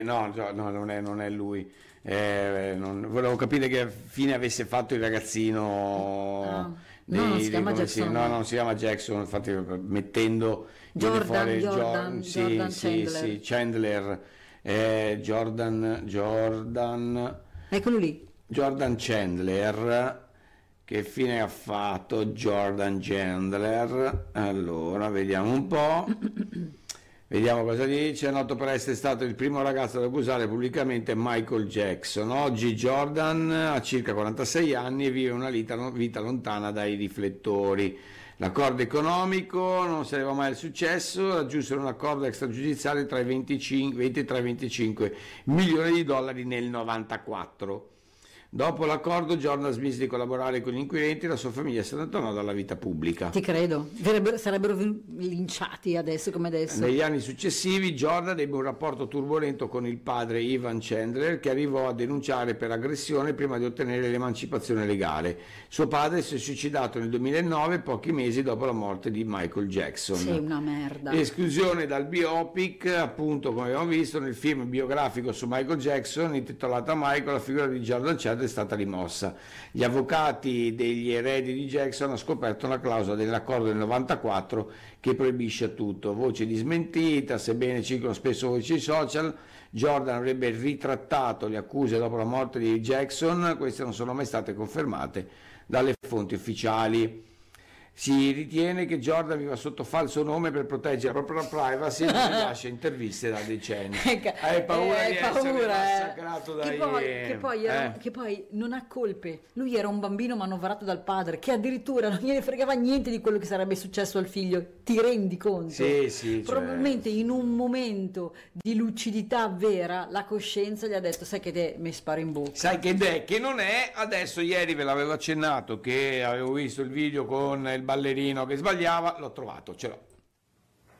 no, non è lui. Volevo capire che fine avesse fatto il ragazzino Ah, no, non si chiama come si, Jackson. no, non si chiama Jackson, infatti mettendo viene Jordan, fuori Jordan, sì, Jordan sì, Chandler. sì, Chandler, Eccolo lì. Jordan Chandler, che fine ha fatto Jordan Chandler? Allora, vediamo un po'. Vediamo cosa dice. È noto per essere stato il primo ragazzo ad accusare pubblicamente Michael Jackson. Oggi Jordan ha circa 46 anni e vive una vita lontana dai riflettori. L'accordo economico non sarebbe mai il successo, raggiunsero un accordo extragiudiziale tra i 25, 23 e i 25 milioni di dollari nel 94. Dopo l'accordo Jordan smise di collaborare con gli inquirenti e la sua famiglia se ne tornò dalla vita pubblica. Ti credo. Sarebbero linciati adesso come adesso. Negli anni successivi Jordan ebbe un rapporto turbolento con il padre Ivan Chandler, che arrivò a denunciare per aggressione prima di ottenere l'emancipazione legale. Suo padre si è suicidato nel 2009, pochi mesi dopo la morte di Michael Jackson. Sei una merda. Esclusione dal biopic, appunto come abbiamo visto nel film biografico su Michael Jackson intitolato Michael, la figura di Jordan Chandler è stata rimossa. Gli avvocati degli eredi di Jackson hanno scoperto una clausola dell'accordo del 94 che proibisce tutto. Voce di smentita, sebbene circolano spesso voci social, Jordan avrebbe ritrattato le accuse dopo la morte di Jackson, queste non sono mai state confermate dalle fonti ufficiali. Si ritiene che Jordan viva sotto falso nome per proteggere la propria privacy e non rilascia interviste da decenni. Hai paura di essere massacrato dai... Che poi non ha colpe. Lui era un bambino manovrato dal padre, che addirittura non gliene fregava niente di quello che sarebbe successo al figlio. Ti rendi conto? Sì, Probabilmente in un momento di lucidità vera la coscienza gli ha detto: sai che te mi sparo in bocca. Sai che è, che non è. Adesso ieri ve l'avevo accennato che avevo visto il video con il ballerino che sbagliava, l'ho trovato, ce l'ho.